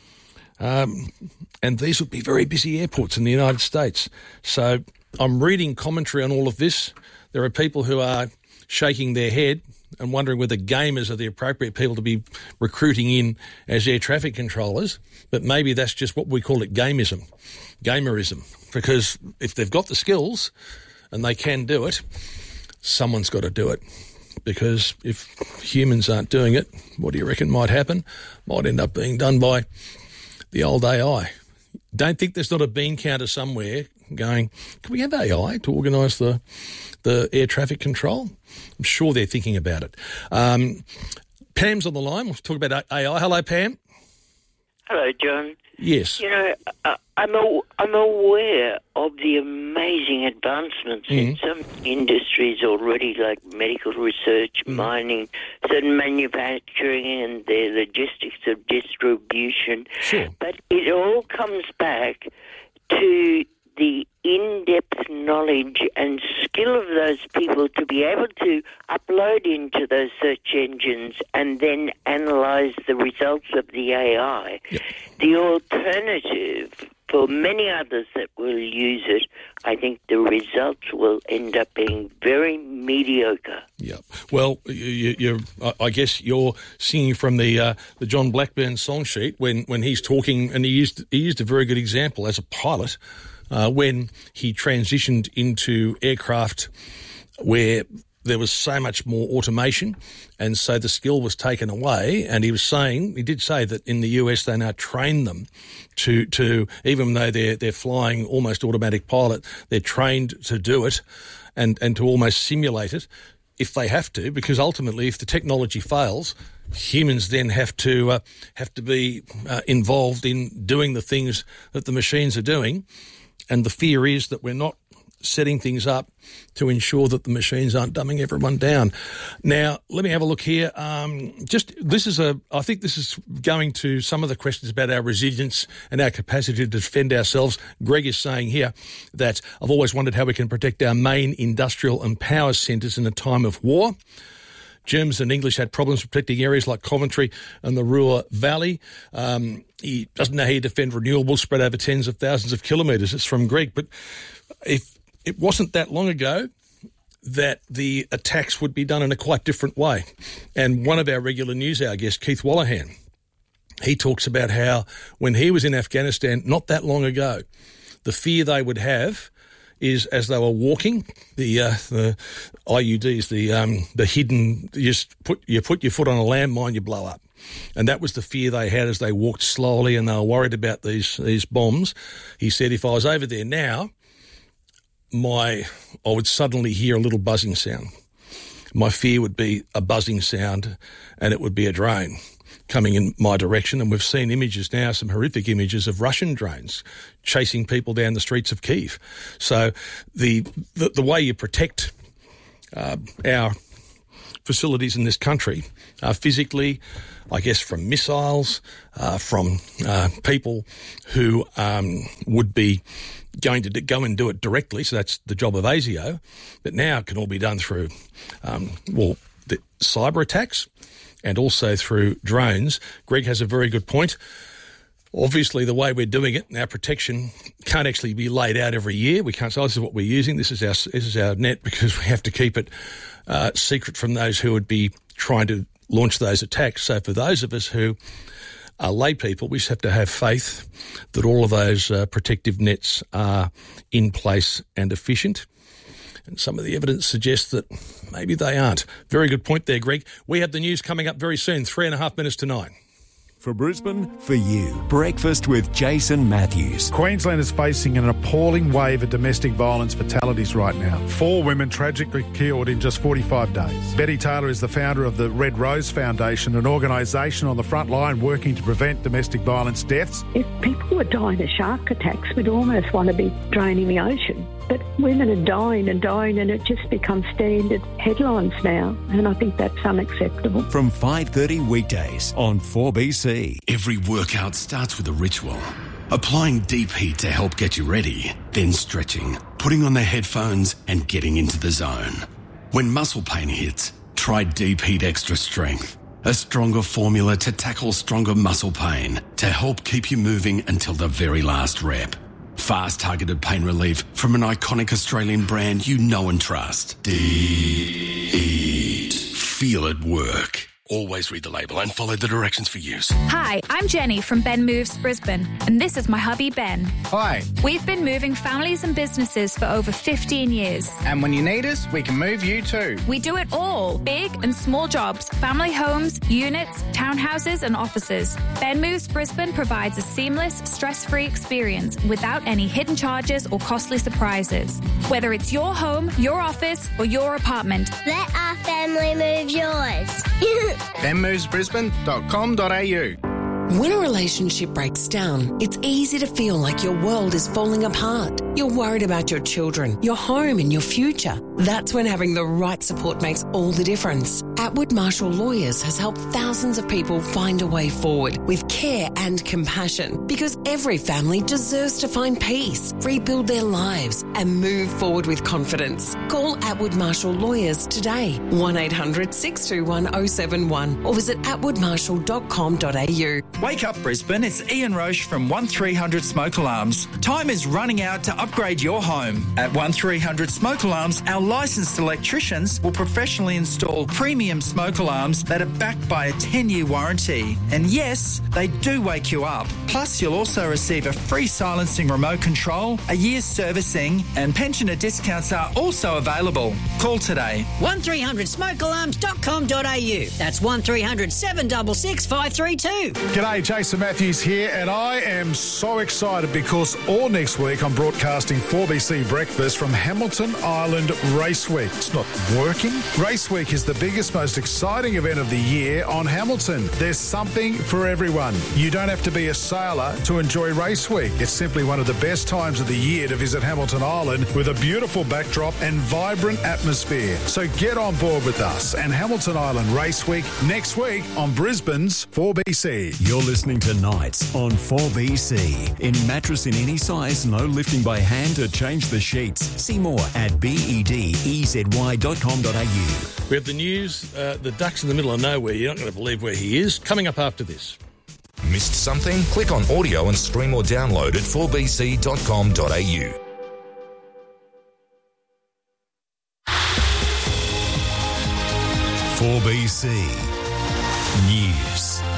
Um, and these would be very busy airports in the United States. So I'm reading commentary on all of this. There are people who are shaking their head and wondering whether gamers are the appropriate people to be recruiting in as air traffic controllers. But maybe that's just what we call it, gamism, gamerism. Because if they've got the skills and they can do it, someone's got to do it. Because if humans aren't doing it, what do you reckon might happen? Might end up being done by the old A I. Don't think there's not a bean counter somewhere going, can we have A I to organise the the air traffic control? I'm sure they're thinking about it. Um, Pam's on the line. We'll talk about A I. Hello, Pam. Hello, John. Yes. You know, uh, I'm a, I'm aware of the amazing advancements mm. in some industries already, like medical research, mm. mining, certain manufacturing, and the logistics of distribution. Sure. But it all comes back to the in-depth knowledge and skill of those people to be able to upload into those search engines and then analyse the results of the A I. Yep. The alternative for many others that will use it, I think the results will end up being very mediocre. Yeah. Well, you, you're, I guess you're singing from the uh, the John Blackburn song sheet when, when he's talking, and he used he used a very good example as a pilot. Uh, when he transitioned into aircraft where there was so much more automation, and so the skill was taken away. And he was saying, he did say that in the U S they now train them to, to even though they're they're flying almost automatic pilot, they're trained to do it and, and to almost simulate it if they have to, because ultimately if the technology fails, humans then have to uh, have to be uh, involved in doing the things that the machines are doing. And the fear is that we're not setting things up to ensure that the machines aren't dumbing everyone down. Now, let me have a look here. Um, just this is a, I think this is going to some of the questions about our resilience and our capacity to defend ourselves. Greg is saying here that I've always wondered how we can protect our main industrial and power centres in a time of war. Germans and English had problems protecting areas like Coventry and the Ruhr Valley. Um, he doesn't know how you defend renewables spread over tens of thousands of kilometres. It's from Greg. But if it wasn't that long ago, that the attacks would be done in a quite different way. And one of our regular news hour guests, Keith Wallahan, he talks about how when he was in Afghanistan not that long ago, the fear they would have is as they were walking, the uh, the I U Ds, the um, the hidden, you just put you put your foot on a landmine, you blow up. And that was the fear they had as they walked slowly, and they were worried about these these bombs. He said, if I was over there now, my I would suddenly hear a little buzzing sound. My fear would be a buzzing sound, and it would be a drone coming in my direction. And we've seen images now, some horrific images of Russian drones chasing people down the streets of Kyiv. So the the, the way you protect uh, our facilities in this country uh, physically, I guess, from missiles, uh, from uh, people who um, would be going to go and do it directly, so that's the job of ASIO, but now it can all be done through, um, well, the cyber attacks and also through drones. Greg has a very good point. Obviously, the way we're doing it, our protection can't actually be laid out every year. We can't say, oh, this is what we're using, this is our this is our net, because we have to keep it uh, secret from those who would be trying to launch those attacks. So for those of us who are lay people, we just have to have faith that all of those uh, protective nets are in place and efficient. And some of the evidence suggests that maybe they aren't. Very good point there, Greg. We have the news coming up very soon, three and a half minutes to nine. For Brisbane, for you. Breakfast with Jason Matthews. Queensland is facing an appalling wave of domestic violence fatalities right now. Four women tragically killed in just forty-five days. Betty Taylor is the founder of the Red Rose Foundation, an organisation on the front line working to prevent domestic violence deaths. If people were dying of shark attacks, we'd almost want to be draining the ocean. But women are dying and dying, and it just becomes standard headlines now, and I think that's unacceptable. From five thirty weekdays on four B C. Every workout starts with a ritual. Applying deep heat to help get you ready, then stretching, putting on the headphones and getting into the zone. When muscle pain hits, try Deep Heat Extra Strength, a stronger formula to tackle stronger muscle pain to help keep you moving until the very last rep. Fast targeted pain relief from an iconic Australian brand you know and trust. Deep Heat. Feel it work. Always read the label and follow the directions for use. Hi, I'm Jenny from Ben Moves Brisbane, and this is my hubby Ben. Hi. We've been moving families and businesses for over fifteen years. And when you need us, we can move you too. We do it all, big and small jobs, family homes, units, townhouses and offices. Ben Moves Brisbane provides a seamless, stress-free experience without any hidden charges or costly surprises. Whether it's your home, your office or your apartment. Let our family move yours. ben moves brisbane dot com dot a u. When a relationship breaks down, it's easy to feel like your world is falling apart. You're worried about your children, your home and your future. That's when having the right support makes all the difference. Atwood Marshall Lawyers has helped thousands of people find a way forward with care and compassion, because every family deserves to find peace, rebuild their lives and move forward with confidence. Call Atwood Marshall Lawyers today, one eight hundred six two one oh seven one, or visit atwood marshall dot com dot a u. Wake up Brisbane, it's Ian Roche from one three hundred Smoke Alarms. Time is running out to upgrade your home. At one three hundred Smoke Alarms, our licensed electricians will professionally install premium smoke alarms that are backed by a ten-year warranty. And yes, they do wake you up. Plus, you'll also receive a free silencing remote control, a year's servicing, and pensioner discounts are also available. Call today. one three hundred smoke alarms dot com dot a u. That's one three hundred seven six six five three two. G'day, Jason Matthews here, and I am so excited because all next week I'm broadcasting four B C Breakfast from Hamilton Island Race Week. It's not working. Race Week is the biggest, most exciting event of the year on Hamilton. There's something for everyone. You don't have to be a sailor to enjoy Race Week. It's simply one of the best times of the year to visit Hamilton Island with a beautiful backdrop and vibrant atmosphere. So get on board with us and Hamilton Island Race Week next week on Brisbane's four B C. You're listening to Nights on four B C. In mattress in any size, no lifting by hand to change the sheets. See more at bedezy dot com dot a u. We have the news, uh, the duck's in the middle of nowhere. You're not going to believe where he is. Coming up after this. Missed something? Click on audio and stream or download at four b c dot com dot a u. four B C News.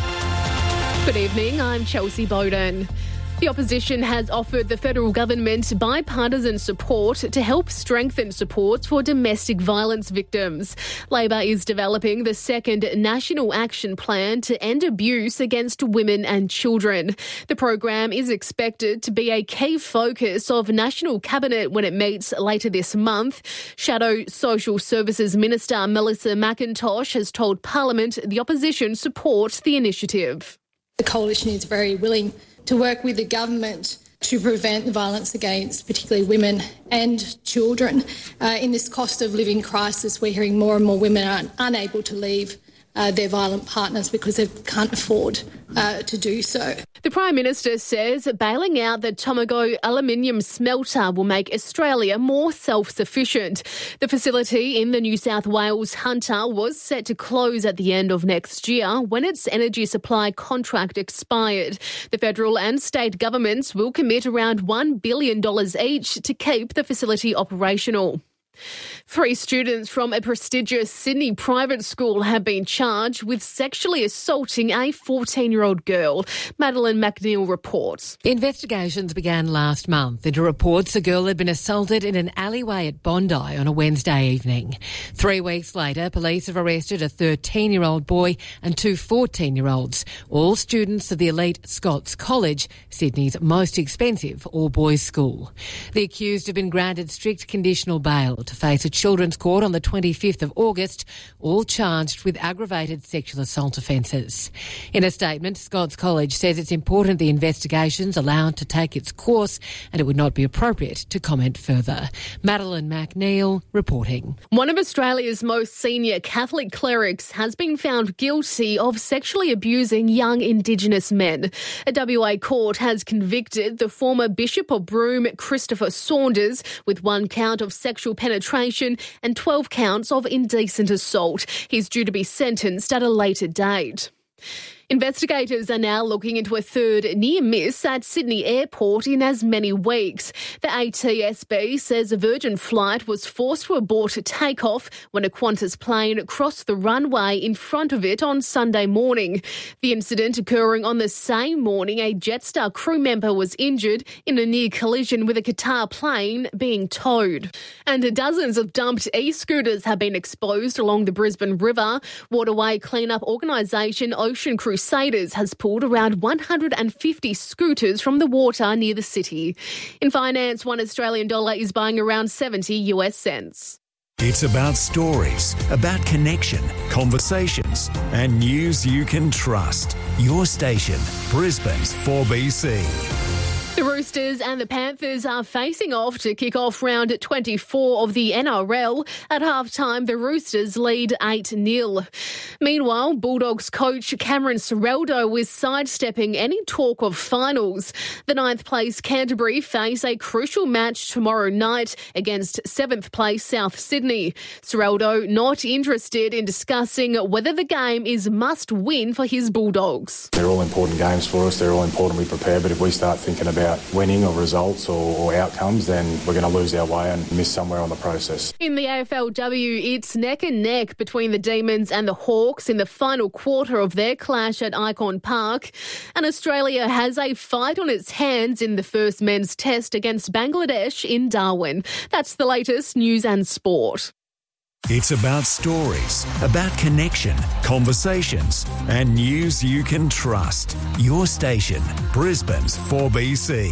Good evening, I'm Chelsea Bowden. The opposition has offered the federal government bipartisan support to help strengthen support for domestic violence victims. Labor is developing the second National Action Plan to end abuse against women and children. The program is expected to be a key focus of National Cabinet when it meets later this month. Shadow Social Services Minister Melissa McIntosh has told Parliament the opposition supports the initiative. The Coalition is very willing to work with the government to prevent the violence against particularly women and children. Uh, in this cost of living crisis, we're hearing more and more women are unable to leave uh, their violent partners because they can't afford uh, to do so. The Prime Minister says bailing out the Tomago aluminium smelter will make Australia more self-sufficient. The facility in the New South Wales Hunter was set to close at the end of next year when its energy supply contract expired. The federal and state governments will commit around one billion dollars each to keep the facility operational. Three students from a prestigious Sydney private school have been charged with sexually assaulting a fourteen-year-old girl. Madeline McNeil reports. Investigations began last month into reports a girl had been assaulted in an alleyway at Bondi on a Wednesday evening. Three weeks later, police have arrested a thirteen-year-old boy and two fourteen-year-olds, all students of the elite Scots College, Sydney's most expensive all-boys school. The accused have been granted strict conditional bail to face a children's court on the twenty-fifth of August, all charged with aggravated sexual assault offences. In a statement, Scots College says it's important the investigation's allowed to take its course and it would not be appropriate to comment further. Madeline McNeil reporting. One of Australia's most senior Catholic clerics has been found guilty of sexually abusing young Indigenous men. A W A court has convicted the former Bishop of Broome, Christopher Saunders, with one count of sexual penetration and twelve counts of indecent assault. He's due to be sentenced at a later date. Investigators are now looking into a third near miss at Sydney Airport in as many weeks. The A T S B says a Virgin flight was forced to abort takeoff when a Qantas plane crossed the runway in front of it on Sunday morning. The incident occurring on the same morning a Jetstar crew member was injured in a near collision with a Qatar plane being towed. And dozens of dumped e-scooters have been exposed along the Brisbane River. Waterway clean-up organisation Ocean Crusaders has pulled around one hundred fifty scooters from the water near the city. In finance, one Australian dollar is buying around seventy US cents. It's about stories, about connection, conversations, and news you can trust. Your station, Brisbane's four B C. The Roosters and the Panthers are facing off to kick off round twenty-four of the N R L. At halftime, the Roosters lead eight nil. Meanwhile, Bulldogs coach Cameron Ciraldo is sidestepping any talk of finals. The ninth place Canterbury face a crucial match tomorrow night against seventh place South Sydney. Ciraldo not interested in discussing whether the game is must win for his Bulldogs. They're all important games for us. They're all important we prepare, but if we start thinking about winning or results or, or outcomes, then we're going to lose our way and miss somewhere on the process. In the A F L W, it's neck and neck between the Demons and the Hawks in the final quarter of their clash at Icon Park. And Australia has a fight on its hands in the first men's test against Bangladesh in Darwin. That's the latest news and sport. It's about stories, about connection, conversations, and news you can trust. Your station, Brisbane's four B C.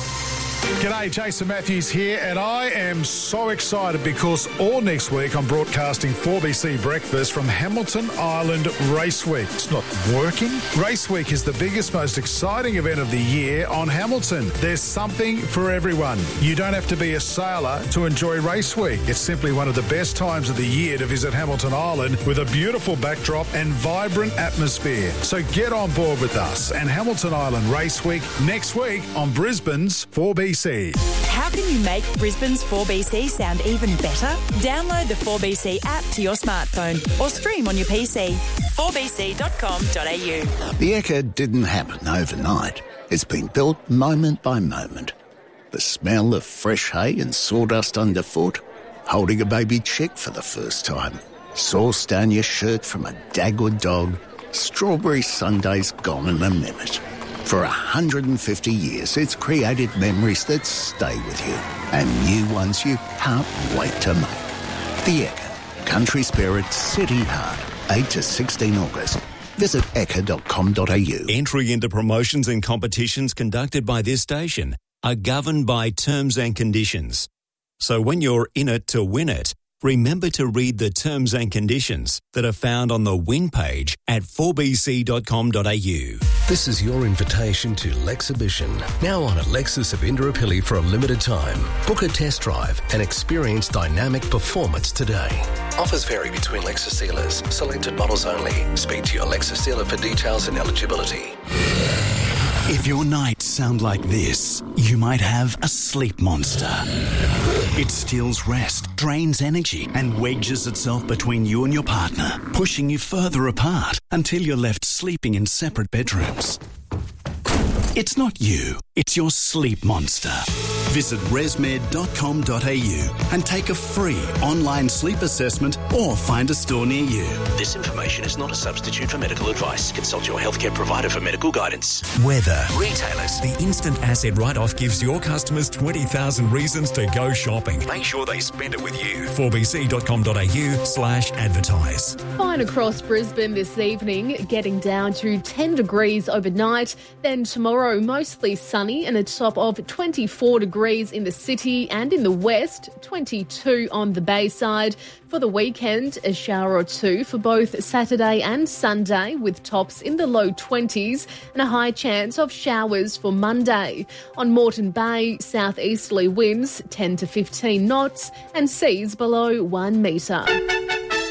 G'day, Jason Matthews here, and I am so excited because all next week I'm broadcasting four B C Breakfast from Hamilton Island Race Week. It's not working. Race Week is the biggest, most exciting event of the year on Hamilton. There's something for everyone. You don't have to be a sailor to enjoy Race Week. It's simply one of the best times of the year to visit Hamilton Island with a beautiful backdrop and vibrant atmosphere. So get on board with us and Hamilton Island Race Week next week on Brisbane's four B C. How can you make Brisbane's four B C sound even better? Download the four B C app to your smartphone or stream on your P C. four b c dot com dot a u. The Ekka didn't happen overnight. It's been built moment by moment. The smell of fresh hay and sawdust underfoot, holding a baby chick for the first time, sauce down your shirt from a Dagwood dog, strawberry sundaes gone in a minute. For one hundred fifty years, it's created memories that stay with you and new ones you can't wait to make. The Ekka, country spirit, city heart, eight to sixteen August. Visit ekka dot com dot a u. Entry into promotions and competitions conducted by this station are governed by terms and conditions. So when you're in it to win it, remember to read the terms and conditions that are found on the win page at four b c dot com dot a u. This is your invitation to Lexhibition, now on at Lexus of Indooroopilly for a limited time. Book a test drive and experience dynamic performance today. Offers vary between Lexus dealers. Selected models only. Speak to your Lexus dealer for details and eligibility. If your nights sound like this, you might have a sleep monster. It steals rest, drains energy, and wedges itself between you and your partner, pushing you further apart until you're left sleeping in separate bedrooms. It's not you, it's your sleep monster. Visit resmed dot com dot a u and take a free online sleep assessment or find a store near you. This information is not a substitute for medical advice. Consult your healthcare provider for medical guidance. Weather. Retailers. The instant asset write-off gives your customers twenty thousand reasons to go shopping. Make sure they spend it with you. four b c dot com dot a u slash advertise. Fine across Brisbane this evening, getting down to ten degrees overnight. Then tomorrow, mostly sunny and a top of twenty-four degrees in the city and in the west, twenty-two on the Bayside. For the weekend, a shower or two for both Saturday and Sunday, with tops in the low twenties and a high chance of showers for Monday. On Moreton Bay, southeasterly winds ten to fifteen knots and seas below one metre.